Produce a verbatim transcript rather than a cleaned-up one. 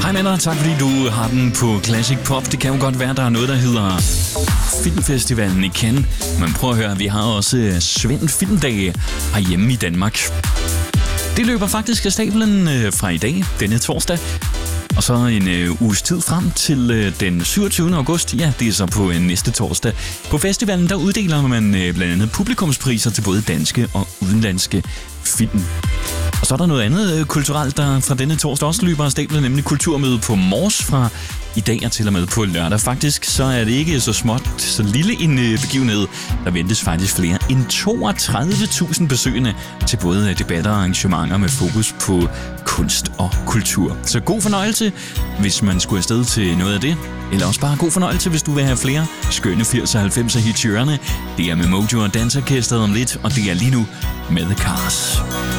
Hej med dig, tak fordi du har den på Classic Pop. Det kan jo godt være, der er noget, der hedder Filmfestivalen i Cannes. Men prøv at høre, vi har også Svend Filmdage herhjemme i Danmark. Det løber faktisk af stablen fra i dag, denne torsdag. Og så en øh, uges tid frem til øh, den syvogtyvende august. Ja, det er så på øh, næste torsdag. På festivalen, der uddeler man øh, blandt andet publikumspriser til både danske og udenlandske film. Og så er der noget andet øh, kulturelt, der fra denne torsdag også løber af stablen, nemlig kulturmøde på Mors fra i dag og til og med på lørdag. Faktisk så er det ikke så småt, så lille en øh, begivenhed. Der ventes faktisk flere end toogtredive tusind besøgende til både debatter og arrangementer med fokus på kunst og kultur. Så god fornøjelse, hvis man skulle afsted til noget af det. Eller også bare god fornøjelse, hvis du vil have flere skønne firserne og halvfemserne hits i ørerne. Det er med Mojo og Dansorkestret om lidt, og det er lige nu med The Cars.